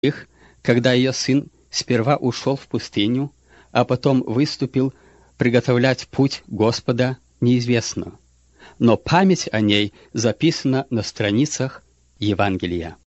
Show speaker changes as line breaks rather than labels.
их, когда ее сын сперва ушел в пустыню, а потом выступил приготовлять путь Господа, неизвестно. Но память о ней записана на страницах Евангелия.